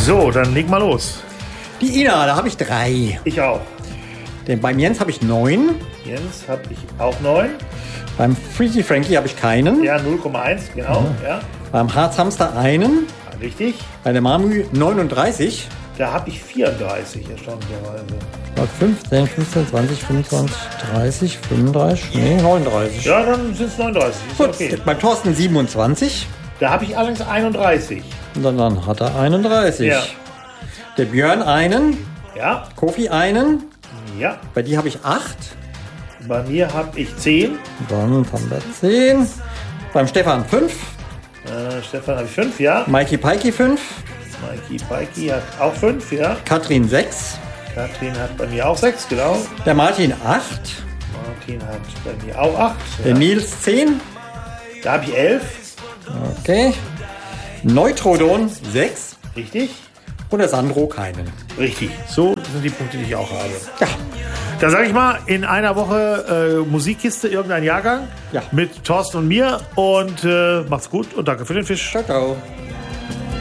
So, dann leg mal los. Die Ina, da habe ich 3. Ich auch. Beim Jens habe ich 9. Jens habe ich auch 9. Beim Freaky Frankie habe ich keinen. Ja, 0,1, genau. Ja. Beim Harzhamster einen. Ja, richtig. Bei der Mamü 39. Da habe ich 34, erstaunlicherweise. Bei 15, 15, 20, 25, 30, 35, nee, 39. Ja, dann sind es 39. Ist Gut, okay. beim Thorsten 27. Da habe ich allerdings 31. Und dann hat er 31. Ja. Der Björn einen. Ja, Kofi einen. ja. Bei dir habe ich 8. Bei mir habe ich 10. Dann haben wir 10. Beim Stefan 5. Stefan habe ich 5, ja. Mikey Pikey 5. Mikey Pikey hat auch 5, ja. Katrin 6. Katrin hat bei mir auch 6, genau. Der Martin 8. Martin hat bei mir auch 8. Der Nils 10. Da habe ich 11. Okay. Neutrodon 6. Richtig? Und der Sandro keinen. Richtig. So sind die Punkte, die ich auch habe. Ja. Da sage ich mal, in einer Woche Musikkiste, irgendein Jahrgang. Ja. Mit Thorsten und mir. Und macht's gut und danke für den Fisch. Ciao, ciao.